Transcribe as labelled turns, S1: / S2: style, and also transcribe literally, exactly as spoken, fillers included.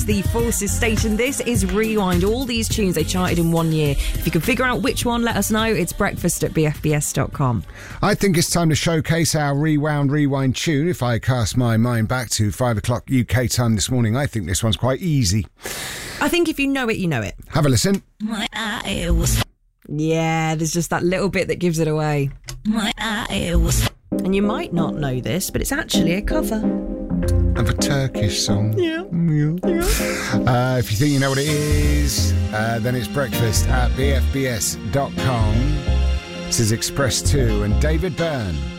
S1: the Forces station. This is Rewind. All these tunes, they charted in one year. If you can figure out which one, let us know. It's breakfast at b f b s dot com.
S2: I think it's time to showcase our Rewound Rewind tune. If I cast my mind back to five o'clock U K time this morning, I think this one's quite easy.
S1: I think if you know it, you know it.
S2: Have a listen.
S3: My eye was...
S1: Yeah, there's just that little bit that gives it away.
S3: My eye was...
S1: And you might not know this, but it's actually a cover
S2: of a Turkish song.
S1: Yeah.
S2: yeah. Uh, if you think you know what it is, uh, then it's breakfast at b f b s dot com. This is Express two and David Byrne.